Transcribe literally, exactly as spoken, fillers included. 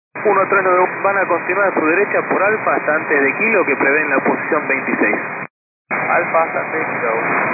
uno tres nueve van a continuar a su derecha por Alfa hasta antes de Kilo que prevén la posición veintiséis. Alfa hasta seis kilo.